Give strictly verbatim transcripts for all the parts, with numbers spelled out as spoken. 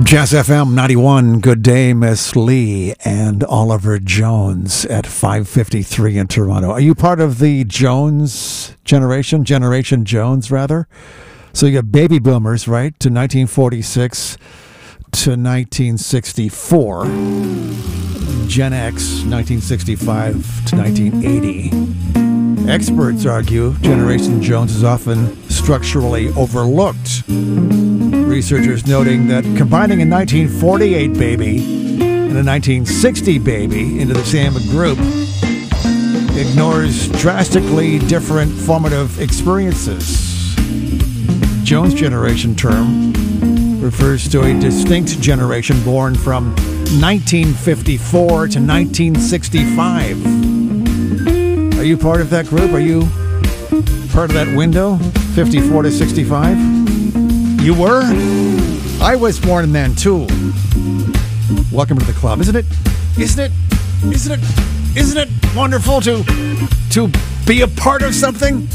Jazz F M ninety-one, good day, Miss Lee and Oliver Jones at five fifty-three in Toronto. Are you part of the Jones generation? Generation Jones, rather? So you got baby boomers, right, to nineteen forty-six to nineteen sixty-four. Gen X, nineteen sixty-five to nineteen eighty. Experts argue Generation Jones is often structurally overlooked. Researchers noting that combining a nineteen forty-eight baby and a nineteen sixty baby into the same group ignores drastically different formative experiences. Jones generation term refers to a distinct generation born from nineteen fifty-four to nineteen sixty-five. Are you part of that group? Are you part of that window, fifty-four to sixty-five? You were? I was born then, too. Welcome to the club. Isn't it? Isn't it? Isn't it? Isn't it wonderful to, to be a part of something?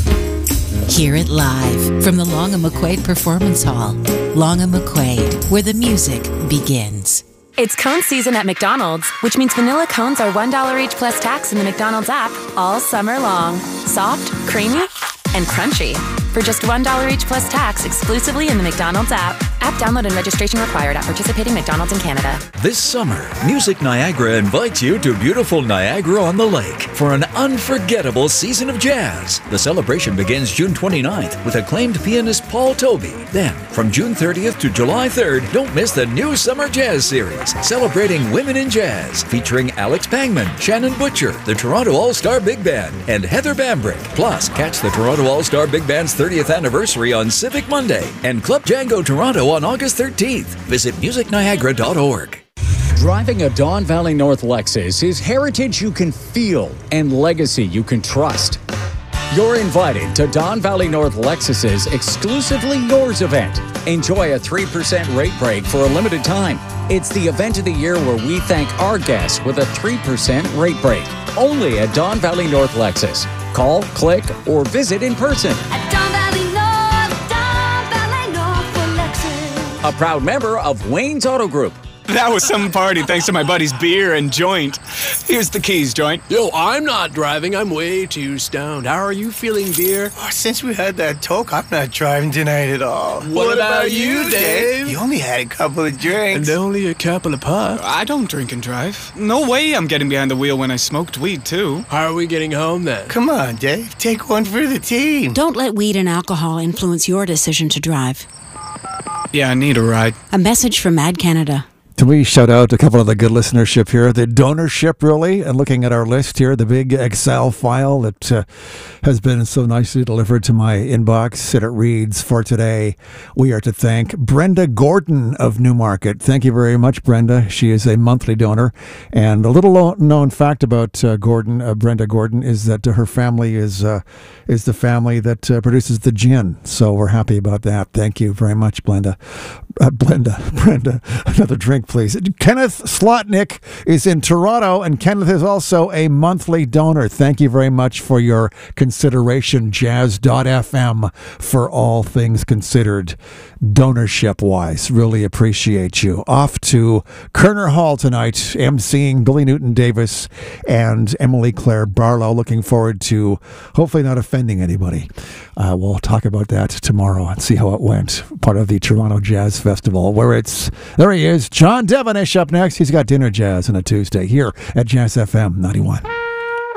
Hear it live from the Long and McQuaid Performance Hall. Long and McQuaid, where the music begins. It's cone season at McDonald's, which means vanilla cones are one dollar each plus tax in the McDonald's app all summer long. Soft, creamy, and crunchy. For just one dollar each plus tax exclusively in the McDonald's app. App download and registration required at participating McDonald's in Canada. This summer, Music Niagara invites you to beautiful Niagara-on-the-Lake for an unforgettable season of jazz. The celebration begins June twenty-ninth with acclaimed pianist Paul Toby. Then, from June thirtieth to July third, don't miss the new Summer Jazz Series, celebrating women in jazz, featuring Alex Pangman, Shannon Butcher, the Toronto All-Star Big Band, and Heather Bambrick. Plus, catch the Toronto All-Star Big Band's thirtieth anniversary on Civic Monday and Club Django Toronto on August thirteenth. Visit music niagara dot org. Driving a Don Valley North Lexus is heritage you can feel and legacy you can trust. You're invited to Don Valley North Lexus's Exclusively Yours event. Enjoy a three percent rate break for a limited time. It's the event of the year where we thank our guests with a three percent rate break. Only at Don Valley North Lexus. Call, click, or visit in person. At Don Valley North, Don Valley North for Lexus. A proud member of Wayne's Auto Group. That was some party thanks to my buddy's beer and joint. Here's the keys, joint. Yo, I'm not driving. I'm way too stoned. How are you feeling, beer? Oh, since we had that talk, I'm not driving tonight at all. What, what about, about you, Dave? You only had a couple of drinks. And only a couple of puffs. I don't drink and drive. No way I'm getting behind the wheel when I smoked weed, too. How are we getting home, then? Come on, Dave. Take one for the team. Don't let weed and alcohol influence your decision to drive. Yeah, I need a ride. A message from Ad Canada. Can we shout out a couple of the good listenership here? The donorship, really, and looking at our list here, the big Excel file that uh, has been so nicely delivered to my inbox. And it reads, for today, we are to thank Brenda Gordon of Newmarket. Thank you very much, Brenda. She is a monthly donor. And a little known fact about uh, Gordon, uh, Brenda Gordon, is that uh, her family is uh, is the family that uh, produces the gin. So we're happy about that. Thank you very much, Brenda. Uh, Brenda, Brenda, another drink, please. Kenneth Slotnick is in Toronto, and Kenneth is also a monthly donor. Thank you very much for your consideration, jazz dot f m, for all things considered, donorship-wise. Really appreciate you. Off to Kerner Hall tonight, emceeing Billy Newton Davis and Emily Claire Barlow. Looking forward to hopefully not offending anybody. Uh, we'll talk about that tomorrow and see how it went. Part of the Toronto Jazz Festival, where it's, there he is, John Devonish up next. He's got dinner jazz on a Tuesday here at Jazz F M ninety-one.